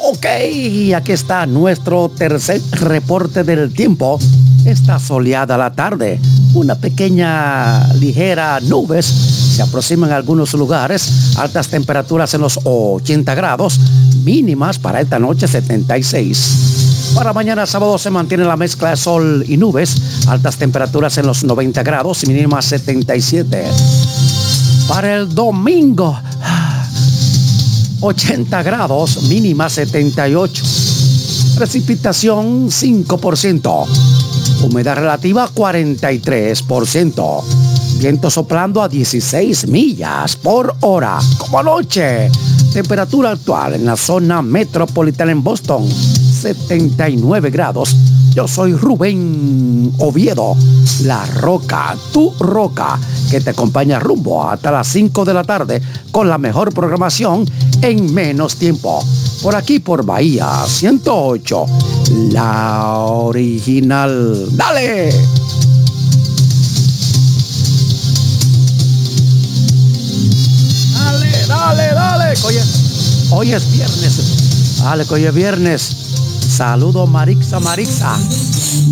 Ok, aquí está nuestro tercer reporte del tiempo. Está soleada la tarde. Una pequeña ligera nubes se aproximan a algunos lugares. Altas temperaturas en los 80 grados. Mínimas para esta noche 76. Para mañana sábado se mantiene la mezcla de sol y nubes. Altas temperaturas en los 90 grados. Mínimas 77. Para el domingo 80 grados, mínima 78. Precipitación 5%. Humedad relativa 43%. Viento soplando a 16 millas por hora. Como anoche. Temperatura actual en la zona metropolitana en Boston, 79 grados. Yo soy Rubén Oviedo, La Roca, tu roca, que te acompaña rumbo hasta las 5 de la tarde con la mejor programación en menos tiempo. Por aquí, por Bahía 108, la original. ¡Dale! ¡Dale, dale, dale! Oye, hoy es viernes. Dale, que hoy es viernes. Saludo Marixa.